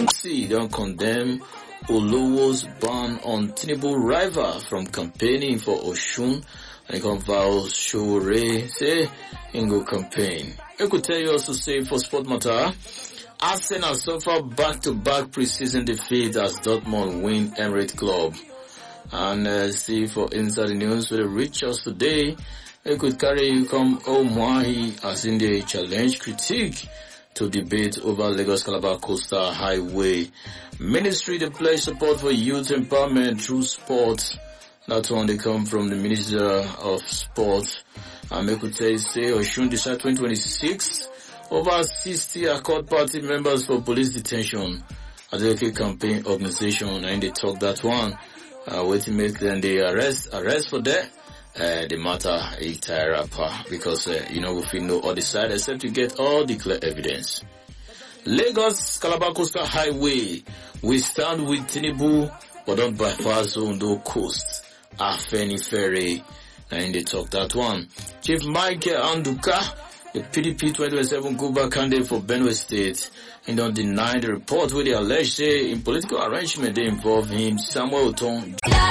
APC don't condemn Olowo's ban on Tinubu rival from campaigning for Osun, and he can vow Shore say in go campaign. I could tell you also say for sport matter, Arsenal suffer back-to-back preseason defeat as Dortmund win Emirates Club. And see for inside the news with the reach us today, it could carry you come Omwahi as in the challenge critique to debate over Lagos Calabar Coastal Highway. Ministry to pledge support for youth empowerment through sport. That one they come from the Minister of Sport. And I could say Osun decide 2026 over 60 Accord Party members for police detention. Adeleke campaign organization and they talk that one. Waiting make them they arrest for that. The matter is tie up because we feel no other side except you get all the clear evidence. Lagos Calabar Coastal Highway, we stand with Tinubu but don't bypass Ondo Coast. Afeni Ferry, and they talk that one. Chief Michael Anduka, the PDP 2027 Guba candidate for Benue State, and don't deny the report where they allege say in political arrangement they involve him Samuel Oton.